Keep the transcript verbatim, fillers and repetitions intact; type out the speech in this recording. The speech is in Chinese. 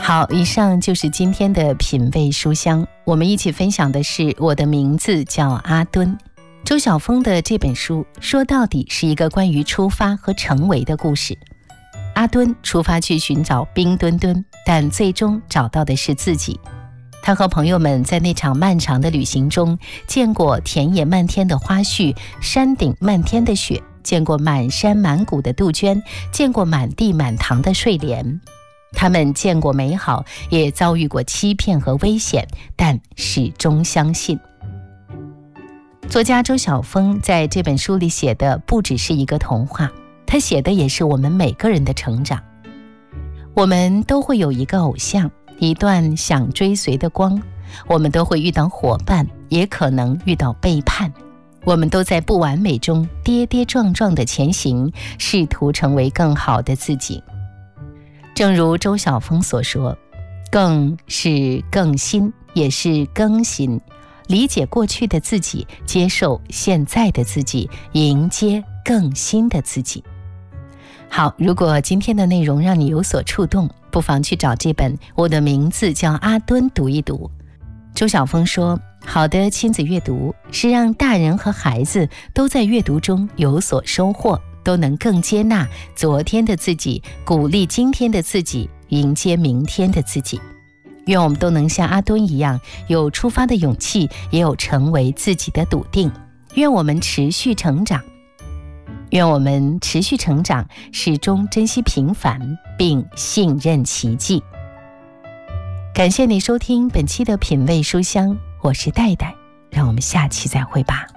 好，以上就是今天的品味书香，我们一起分享的是我的名字叫阿敦。周晓峰的这本书说到底是一个关于出发和成为的故事。阿敦出发去寻找冰墩墩，但最终找到的是自己。他和朋友们在那场漫长的旅行中，见过田野漫天的花絮，山顶漫天的雪，见过满山满谷的杜鹃，见过满地满塘的睡莲。他们见过美好，也遭遇过欺骗和危险，但始终相信。作家周晓峰在这本书里写的不只是一个童话，他写的也是我们每个人的成长。我们都会有一个偶像，一段想追随的光，我们都会遇到伙伴，也可能遇到背叛。我们都在不完美中跌跌撞撞地前行，试图成为更好的自己。正如周晓峰所说，更是更新，也是更新。理解过去的自己，接受现在的自己，迎接更新的自己。好，如果今天的内容让你有所触动，不妨去找这本《我的名字叫阿敦》读一读。周晓峰说，好的亲子阅读是让大人和孩子都在阅读中有所收获，都能更接纳昨天的自己，鼓励今天的自己，迎接明天的自己。愿我们都能像阿敦一样，有出发的勇气，也有成为自己的笃定。愿我们持续成长，愿我们持续成长，始终珍惜平凡，并信任奇迹。感谢你收听本期的品味书香，我是戴戴，让我们下期再会吧。